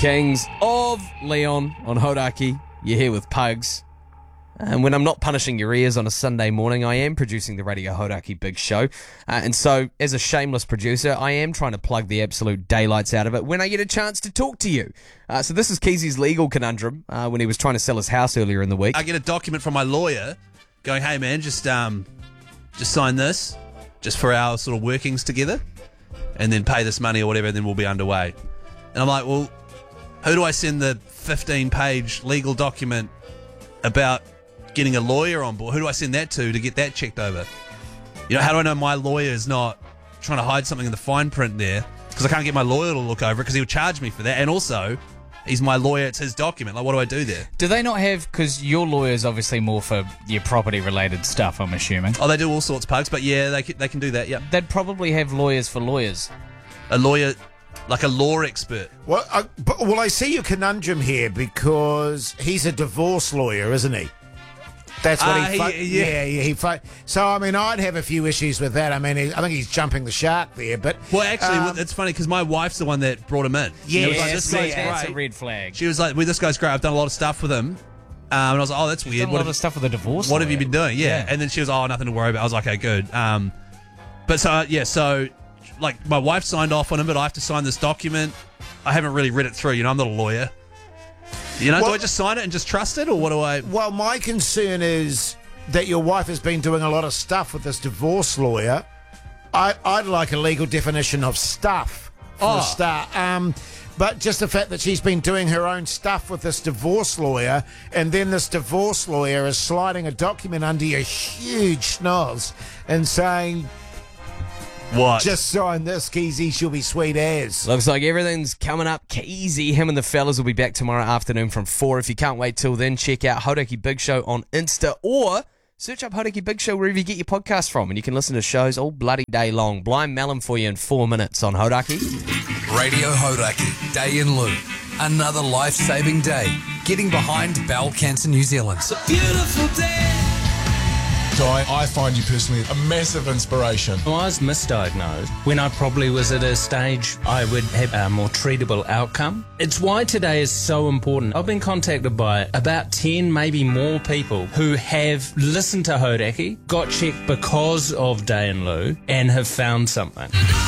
Kings of Leon on Hodaki. You're here with Pugs. And when I'm not punishing your ears on a Sunday morning, I am producing the Radio Hodaki Big Show. And so, as a shameless producer, I am trying to plug the absolute daylights out of it when I get a chance to talk to you. So this is Keezy's legal conundrum when he was trying to sell his house earlier in the week. I get a document from my lawyer going, hey man, just sign this, just for our sort of workings together, and then pay this money or whatever, and then we'll be underway. And I'm like, well, who do I send the 15-page legal document about getting a lawyer on board? Who do I send that to get that checked over? You know, how do I know my lawyer is not trying to hide something in the fine print there? Because I can't get my lawyer to look over it because he'll charge me for that. And also, he's my lawyer, it's his document. Like, what do I do there? Do they not have, because your lawyer's obviously more for your property-related stuff, I'm assuming. Oh, they do all sorts, Pugs, but yeah, they can do that, yeah. They'd probably have lawyers for lawyers. A lawyer, like a law expert. Well, I see your conundrum here because he's a divorce lawyer, isn't he? That's what he So, I mean, I'd have a few issues with that. I mean, I think he's jumping the shark there, but... Well, actually, it's funny because my wife's the one that brought him in. Yeah, like, that's a red flag. She was like, well, this guy's great. I've done a lot of stuff with him. And I was like, oh, that's weird. Done a lot of stuff with a divorce What lawyer. have you been doing? Yeah. And then she was, oh, nothing to worry about. I was like, okay, good. But so, like, my wife signed off on him, but I have to sign this document. I haven't really read it through. You know, I'm not a lawyer. You know, do I just sign it and just trust it, or what do I... Well, my concern is that your wife has been doing a lot of stuff with this divorce lawyer. I'd like a legal definition of stuff for a start. But just the fact that she's been doing her own stuff with this divorce lawyer, and then this divorce lawyer is sliding a document under your huge schnoz and saying... What? Just sign this, Keezy, she'll be sweet as. Looks like everything's coming up. Keezy, him and the fellas will be back tomorrow afternoon from 4. If you can't wait till then, check out Hodaki Big Show on Insta or search up Hodaki Big Show wherever you get your podcast from, and you can listen to shows all bloody day long. Blind Melon for you in 4 minutes on Hodaki. Radio Hodaki, Day in Lieu. Another life-saving day. Getting behind bowel cancer New Zealand. It's a beautiful day. Guy, I find you personally a massive inspiration. I was misdiagnosed when I probably was at a stage I would have a more treatable outcome. It's why today is so important. I've been contacted by about 10, maybe more people who have listened to Hodaki, got checked because of Day in Lieu, and have found something.